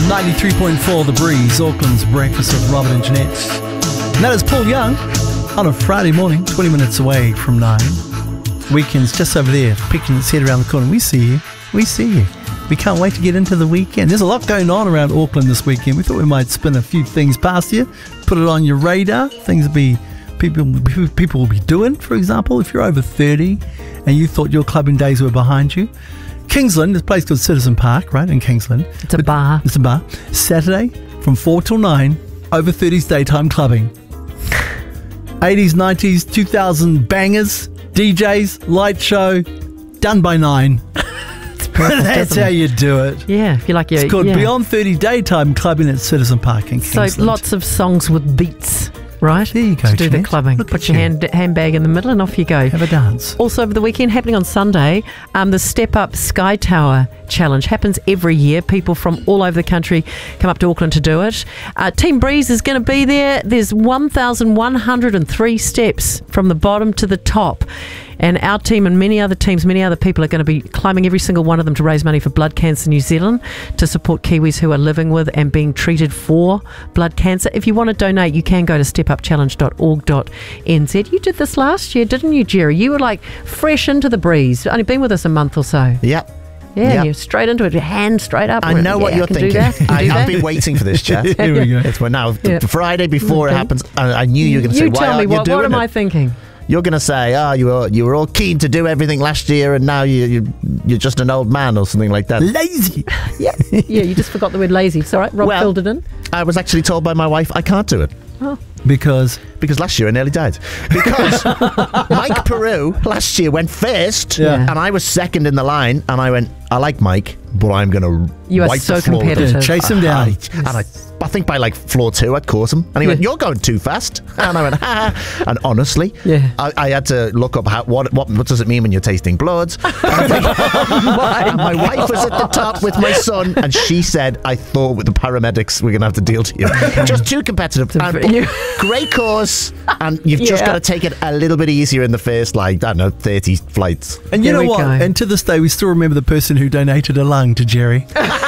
93.4 The Breeze, Auckland's breakfast with Robert and Jeanette. And that is Paul Young on a Friday morning, 20 minutes away from 9. Weekend's just over there, picking its head around the corner. We see you. We see you. We can't wait to get into the weekend. There's a lot going on around Auckland this weekend. We thought we might spin a few things past you, put it on your radar. Things people will be doing, for example, if you're over 30 and you thought your clubbing days were behind you. Kingsland, this place called Citizen Park, right, in Kingsland. It's a bar. It's a bar. Saturday from 4 till 9, over 30s daytime clubbing. 80s, 90s, 2000 bangers, DJs, light show, done by 9. That's how you do it. Yeah, if you like your... It's called Beyond 30 Daytime Clubbing at Citizen Park in Kingsland. So lots of songs with beats, right? There you go, to do Jeanette. the clubbing. Put your handbag in the middle and off you go. Have a dance. Also over the weekend, happening on Sunday, the Step Up Sky Tower Challenge happens every year. People from all over the country come up to Auckland to do it. Team Breeze is going to be there. There's 1,103 steps from the bottom to the top. And our team and many other teams, many other people are going to be climbing every single one of them to raise money for Blood Cancer New Zealand to support Kiwis who are living with and being treated for blood cancer. If you want to donate, you can go to stepupchallenge.org.nz. You did this last year, didn't you, Jerry? You were like fresh into the Breeze. Only been with us a month or so. Yep. Yeah, you're straight into it, your hand straight up. I know what you're thinking. I've been waiting for this chat. Here we go. It's now Friday before it happens. I knew you were going to say, why aren't you doing it? What am I thinking? You're going to say, you were all keen to do everything last year and now you're just an old man or something like that. Lazy. Yeah, you just forgot the word lazy. It's all right, Rob filled it in. I was actually told by my wife I can't do it. Oh. Because last year I nearly died. Because Mike Peru last year went first and I was second in the line and I went, I like Mike, but I'm going to wipe the floor with him. competitive. Chase him down. I think by like floor 2 I'd caught him. And he went, you're going too fast. And I went, ha. And honestly, I had to look up what does it mean when you're tasting blood. And my wife was at the top with my son and she said, I thought with the paramedics we're going to have to deal to you. Just too competitive. Great course. And you've just got to take it a little bit easier in the first, 30 flights. And you know what? And to this day, we still remember the person who donated a lung to Jerry.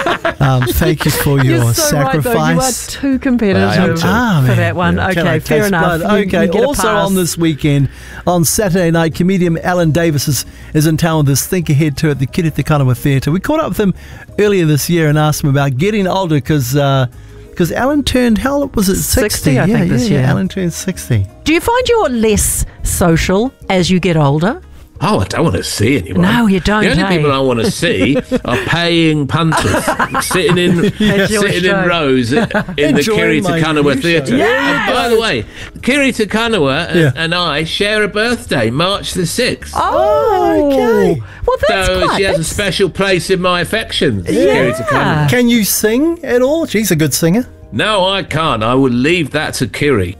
Thank you for your sacrifice. Right, you are too competitive for that one. Okay, fair enough. Okay, also on this weekend, on Saturday night, comedian Alan Davis is in town with his Think Ahead tour at the Kiriti Kanawa Theatre. We caught up with him earlier this year and asked him about getting older because Alan turned, how old was it? 60, I think, this year. Alan turned 60. Do you find you're less social as you get older? Oh, I don't want to see anyone. No, you don't. The only people I want to see are paying punters sitting in rows in the Kiriti Kanawa Theatre. And by the way, Kiriti Kanawa and I share a birthday, March the 6th. Oh, okay. Well, that's so she has a special place in my affections, Kiriti Kanawa. Can you sing at all? She's a good singer. No, I can't. I would leave that to Kiri.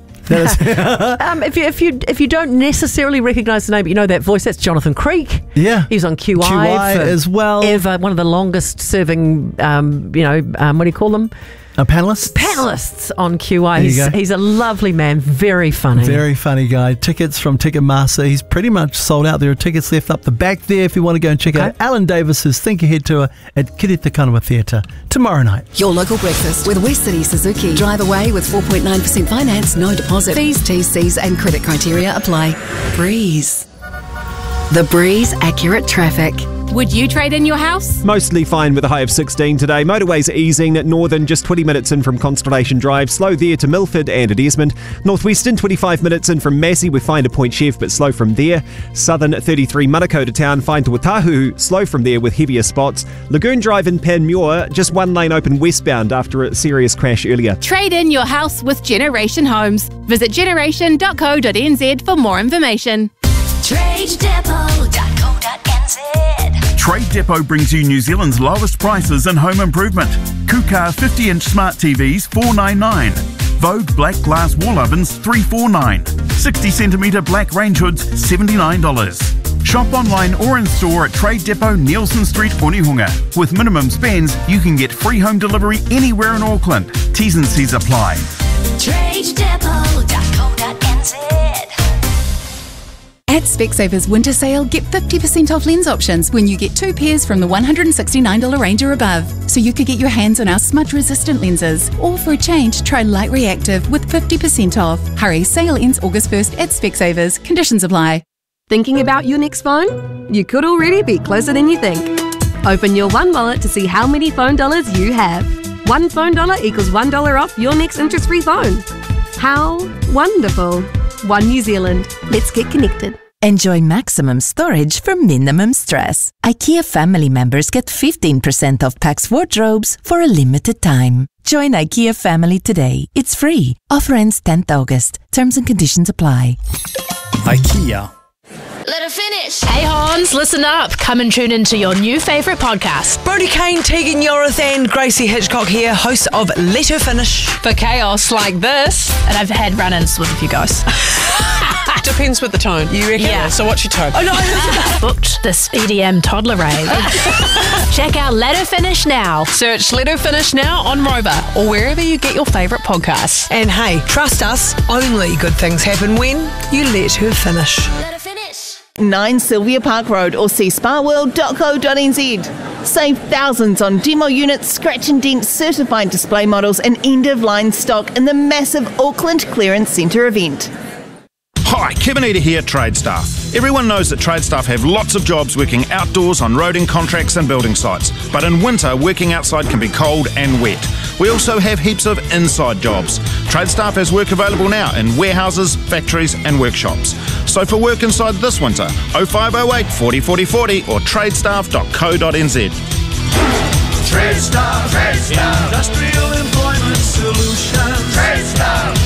If you don't necessarily recognise the name, but you know that voice, that's Jonathan Creek. Yeah, he was on QI as well. Ever one of the longest serving, what do you call them? Panelists on QI. He's a lovely man, very funny. Very funny guy. Tickets from Ticketmaster. He's pretty much sold out. There are tickets left up the back there if you want to go and check out Alan Davis's Think Ahead tour at Kiriti Kanawa Theatre tomorrow night. Your local breakfast with West City Suzuki. Drive away with 4.9% finance, no deposit. Fees, TCs and credit criteria apply. Breeze. The Breeze Accurate Traffic. Would you trade in your house? Mostly fine with a high of 16 today. Motorways easing at Northern, just 20 minutes in from Constellation Drive. Slow there to Milford and at Esmond. Northwestern, 25 minutes in from Massey. We find a Point Chev, but slow from there. Southern, 33 Manukau to town. Fine to Watahu, slow from there with heavier spots. Lagoon Drive in Panmure, just one lane open westbound after a serious crash earlier. Trade in your house with Generation Homes. Visit generation.co.nz for more information. TradeDepot.co.nz. Trade Depot brings you New Zealand's lowest prices in home improvement. Kukar 50-inch smart TVs $499. Vogue black glass wall ovens $349. 60cm black range hoods $79. Shop online or in store at Trade Depot, Nielsen Street, Onehunga. With minimum spends, you can get free home delivery anywhere in Auckland. T's and C's apply. TradeDepot.co.nz. At Specsavers Winter Sale, get 50% off lens options when you get 2 pairs from the $169 range or above. So you could get your hands on our smudge-resistant lenses. Or for a change, try Light Reactive with 50% off. Hurry, sale ends August 1st at Specsavers. Conditions apply. Thinking about your next phone? You could already be closer than you think. Open your One Wallet to see how many phone dollars you have. One phone dollar equals $1 off your next interest-free phone. How wonderful. One New Zealand. Let's get connected. Enjoy maximum storage for minimum stress. IKEA family members get 15% off Pax wardrobes for a limited time. Join IKEA family today. It's free. Offer ends 10th August. Terms and conditions apply. IKEA. Let her finish. Hey Hans, listen up. Come and tune into your new favourite podcast. Brodie Kane, Tegan Yorath and Gracie Hitchcock here, hosts of Let Her Finish. For chaos like this. And I've had run-ins with a few guys. Depends with the tone, you reckon? Yeah. So what's your tone? Oh no, booked this EDM toddler rave. Check out Let Her Finish now. Search Let Her Finish now on Rover or wherever you get your favourite podcasts. And hey, trust us, only good things happen when you let her finish. Let her finish. 9 Sylvia Park Road or see spaworld.co.nz. Save thousands on demo units, scratch and dent certified display models and end-of-line stock in the massive Auckland Clearance Centre event. Hi, Kevin Eder here at Trade Staff. Everyone knows that Trade Staff have lots of jobs working outdoors on roading contracts and building sites. But in winter, working outside can be cold and wet. We also have heaps of inside jobs. Trade Staff has work available now in warehouses, factories and workshops. So for work inside this winter, 0508 40 40 40 or tradestaff.co.nz. Trade Staff, Trade Staff, Industrial Employment Solutions. Trade Staff.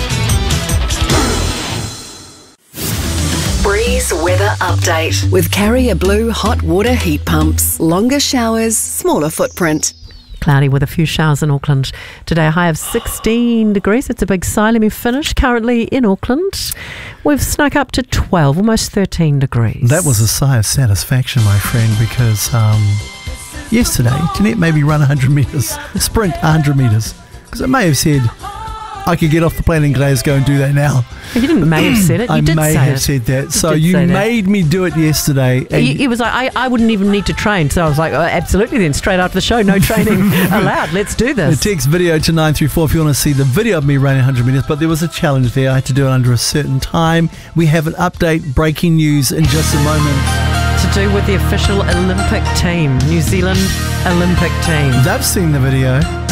Breeze Weather Update with Carrier Blue hot water heat pumps. Longer showers, smaller footprint. Cloudy with a few showers in Auckland. Today a high of 16 degrees. It's a big Silemy finish currently in Auckland. We've snuck up to 12, almost 13 degrees. That was a sigh of satisfaction, my friend, because yesterday Jeanette made me run 100 metres, sprint 100 metres, because it may have said I could get off the plane in Glasgow and do that now. You didn't may have said it. You did say it. I may have said that. So you made me do it yesterday. It was like, I wouldn't even need to train. So I was like, oh, absolutely then, straight after the show, no training allowed. Let's do this. The text video to 934 if you want to see the video of me running 100 metres. But there was a challenge there. I had to do it under a certain time. We have an update, breaking news in just a moment. To do with the official Olympic team, New Zealand Olympic team. They've seen the video.